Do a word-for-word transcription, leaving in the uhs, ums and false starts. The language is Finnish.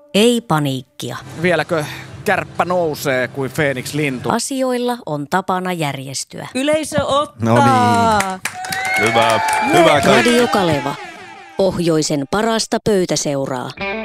Ei paniikkia. Vieläkö kärppä nousee kuin Feeniks lintu? Asioilla on tapana järjestyä. Yleisö ottaa. No niin. Hyvä. Hyvä kaikki. Radio Kaleva. Pohjoisen parasta pöytäseuraa.